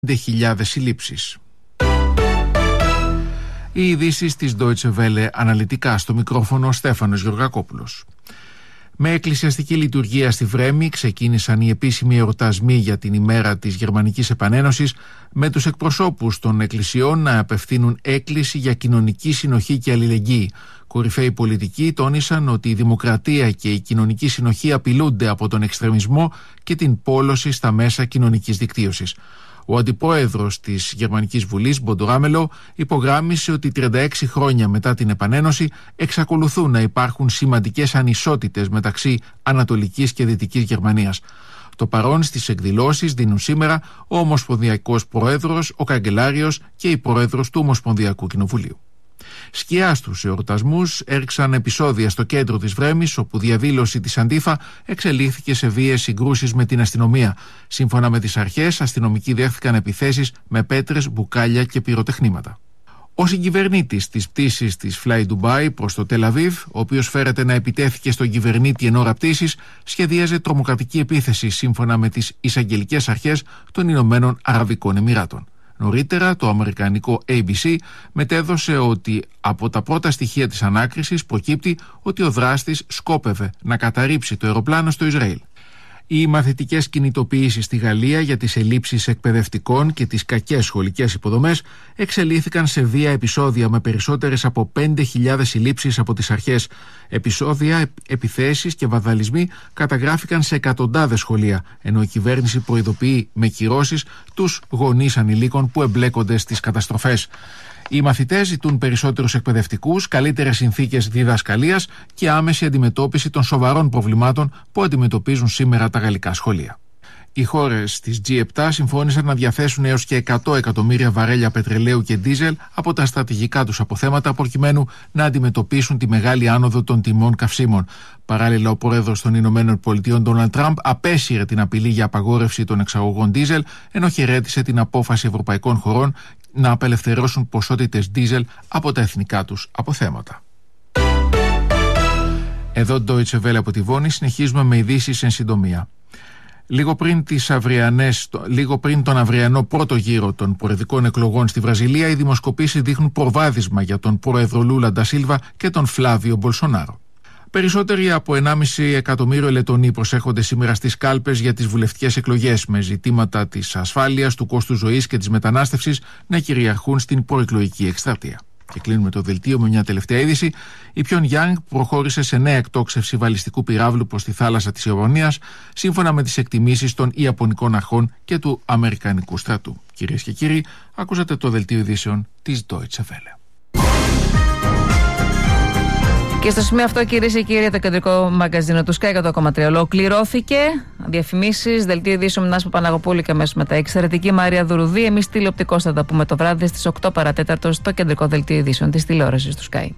5.000 συλλήψεις. Οι ειδήσεις της Deutsche Welle αναλυτικά, στο μικρόφωνο ο Στέφανος Γεωργακόπουλος. Με εκκλησιαστική λειτουργία στη Βρέμη ξεκίνησαν οι επίσημοι εορτασμοί για την ημέρα της Γερμανικής Επανένωσης, με τους εκπροσώπους των εκκλησιών να απευθύνουν έκκληση για κοινωνική συνοχή και αλληλεγγύη. Κορυφαίοι πολιτικοί τόνισαν ότι η δημοκρατία και η κοινωνική συνοχή απειλούνται από τον εξτρεμισμό και την πόλωση στα μέσα κοινωνικής δικτύωσης. Ο αντιπρόεδρος της Γερμανικής Βουλής, Μπόντο Ράμελο, υπογράμμισε ότι 36 χρόνια μετά την Επανένωση εξακολουθούν να υπάρχουν σημαντικές ανισότητες μεταξύ Ανατολικής και Δυτικής Γερμανίας. Το παρόν στις εκδηλώσεις δίνουν σήμερα ο Ομοσπονδιακός Πρόεδρος, ο Καγκελάριος και η Πρόεδρος του Ομοσπονδιακού Κοινοβουλίου. Σκιά στους εορτασμούς έριξαν επεισόδια στο κέντρο της Βρέμης, όπου διαδήλωση της Αντίφα εξελίχθηκε σε βίαιες συγκρούσεις με την αστυνομία. Σύμφωνα με τις αρχές, αστυνομικοί δέχθηκαν επιθέσεις με πέτρες, μπουκάλια και πυροτεχνήματα. Ο συγκυβερνήτης της πτήσης της Fly Dubai προς το Τελ Αβίβ, ο οποίος φέρεται να επιτέθηκε στον κυβερνήτη εν ώρα πτήσης, σχεδίαζε τρομοκρατική επίθεση σύμφωνα με τις εισαγγελικές αρχές των Ηνωμένων Αραβικών Εμιράτων. Νωρίτερα, το αμερικανικό ABC μετέδωσε ότι από τα πρώτα στοιχεία της ανάκρισης προκύπτει ότι ο δράστης σκόπευε να καταρρίψει το αεροπλάνο στο Ισραήλ. Οι μαθητικές κινητοποιήσεις στη Γαλλία για τις ελλείψεις εκπαιδευτικών και τις κακές σχολικές υποδομές εξελίχθηκαν σε βία επεισόδια με περισσότερες από 5.000 συλλήψεις από τις αρχές. Επεισόδια, επιθέσεις και βανδαλισμοί καταγράφηκαν σε εκατοντάδες σχολεία, ενώ η κυβέρνηση προειδοποιεί με κυρώσεις τους γονείς ανηλίκων που εμπλέκονται στις καταστροφές. Οι μαθητές ζητούν περισσότερους εκπαιδευτικούς, καλύτερες συνθήκες διδασκαλίας και άμεση αντιμετώπιση των σοβαρών προβλημάτων που αντιμετωπίζουν σήμερα τα γαλλικά σχολεία. Οι χώρες της G7 συμφώνησαν να διαθέσουν έως και 100 εκατομμύρια βαρέλια πετρελαίου και ντίζελ από τα στρατηγικά τους αποθέματα, προκειμένου να αντιμετωπίσουν τη μεγάλη άνοδο των τιμών καυσίμων. Παράλληλα, ο πρόεδρος των Ηνωμένων Πολιτειών, Ντόναλντ Τραμπ, απέσυρε την απειλή για απαγόρευση των εξαγωγών ντίζελ, ενώ χαιρέτησε την απόφαση ευρωπαϊκών χωρών να απελευθερώσουν ποσότητες ντίζελ από τα εθνικά τους αποθέματα. Εδώ Deutsche Welle από τη Βόνη, συνεχίζουμε με ειδήσεις εν συντομία. Λίγο πριν τον αυριανό πρώτο γύρο των προεδρικών εκλογών στη Βραζιλία, οι δημοσκοπήσεις δείχνουν προβάδισμα για τον πρόεδρο Λούλα ντα Σίλβα και τον Φλάβιο Μπολσονάρο. Περισσότεροι από 1,5 εκατομμύριο Λετονοί προσέχονται σήμερα στις κάλπες για τις βουλευτικές εκλογές, με ζητήματα της ασφάλειας, του κόστου ζωής και της μετανάστευσης να κυριαρχούν στην προεκλογική εκστρατεία. Και κλείνουμε το δελτίο με μια τελευταία είδηση. Η Πιονγκιάνγκ προχώρησε σε νέα εκτόξευση βαλιστικού πυράβλου προς τη θάλασσα της Ιαπωνίας, σύμφωνα με τις εκτιμήσεις των Ιαπωνικών αρχών και του Αμερικανικού στρατού. Κυρίες και κύριοι, ακούσατε το δελτίο ειδήσεων της Deutsche Welle. Και στο σημείο αυτό, κυρίες και κύριοι, το κεντρικό μαγκαζίνο του Sky 100,3 ολοκληρώθηκε. Διαφημίσεις, δελτίο ειδήσεων με Νάσπα Παναγοπούλη και αμέσως μετά εξαιρετική Μαρία Δουρουδή. Εμείς τηλεοπτικώς θα τα πούμε το βράδυ στις 8 παρατέταρτο στο κεντρικό δελτίο ειδήσεων της τηλεόρασης του Sky.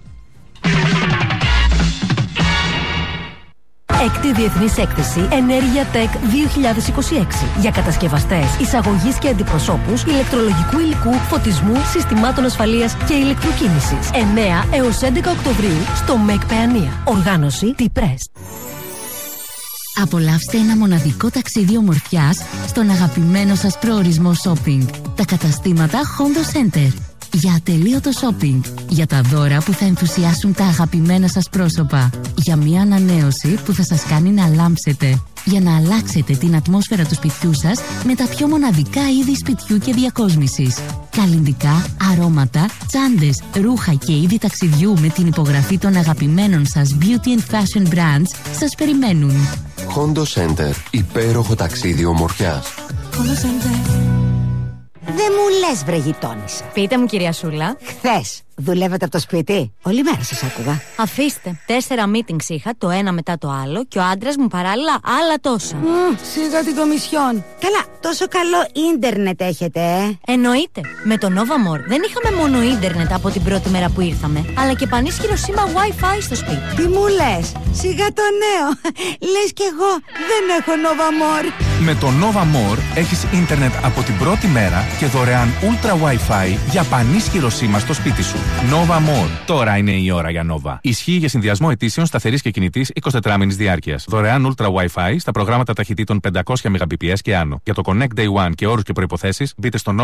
Έκτη Διεθνής Έκθεση Ενέργεια Tech 2026 για κατασκευαστές, εισαγωγής και αντιπροσώπους ηλεκτρολογικού υλικού, φωτισμού, συστημάτων ασφαλείας και ηλεκτροκίνησης. 9 έως 11 Οκτωβρίου στο ΜΕΚ Παιανία. Οργάνωση T-Press. Απολαύστε ένα μοναδικό ταξίδι ομορφιάς στον αγαπημένο σας προορισμό shopping. Τα καταστήματα Hondo Center. Για ατελείωτο shopping. Για τα δώρα που θα ενθουσιάσουν τα αγαπημένα σας πρόσωπα. Για μια ανανέωση που θα σας κάνει να λάμψετε. Για να αλλάξετε την ατμόσφαιρα του σπιτιού σας με τα πιο μοναδικά είδη σπιτιού και διακόσμησης. Καλλυντικά, αρώματα, τσάντες, ρούχα και είδη ταξιδιού με την υπογραφή των αγαπημένων σας beauty and fashion brands σας περιμένουν. Hondo Center. Υπέροχο ταξίδι ομορφιάς. Hondo Center. Δεν μου λες, βρε γειτόνισσα. Πείτε μου, κυρία Σούλα. Χθες δουλεύετε από το σπίτι? Όλη μέρα σας άκουγα. Αφήστε. 4 meetings είχα, το ένα μετά το άλλο, και ο άντρας μου παράλληλα άλλα τόσα. Σιγά την κομισιόν. Καλά, τόσο καλό ίντερνετ έχετε, Εννοείται. Με το Nova More δεν είχαμε μόνο ίντερνετ από την πρώτη μέρα που ήρθαμε, αλλά και πανίσχυρο σήμα Wi-Fi στο σπίτι. Τι μου λες? Σιγά το νέο. Λες κι εγώ δεν έχω Nova More. Με το Nova More έχεις ίντερνετ από την πρώτη μέρα και δωρεάν Ultra Wi-Fi για πανίσχυρο σήμα στο σπίτι σου. Nova More. Τώρα είναι η ώρα για Nova. Ισχύει για συνδυασμό ετήσεων σταθερής και κινητής 24μηνης διάρκειας. Δωρεάν Ultra Wi-Fi στα προγράμματα ταχυτήτων 500 Mbps και άνω. Για το Connect Day One και όρους και προϋποθέσεις μπείτε στο